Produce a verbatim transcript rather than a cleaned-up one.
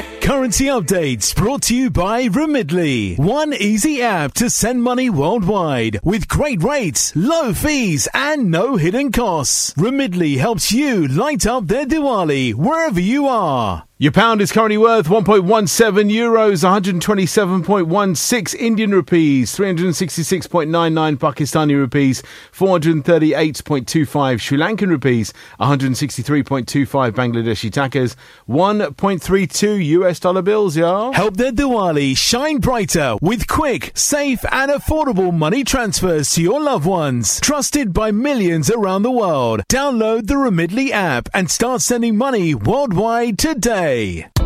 Currency updates brought to you by Remitly. One easy app to send money worldwide with great rates, low fees, and no hidden costs. Remitly helps you light up their Diwali wherever you are. Your pound is currently worth one point one seven euros, one hundred twenty-seven point one six Indian rupees, three hundred sixty-six point nine nine Pakistani rupees, four hundred thirty-eight point two five Sri Lankan rupees, one hundred sixty-three point two five Bangladeshi takas, one point three two U S dollar bills, y'all. Help their Diwali shine brighter with quick, safe and affordable money transfers to your loved ones. Trusted by millions around the world. Download the Remitly app and start sending money worldwide today.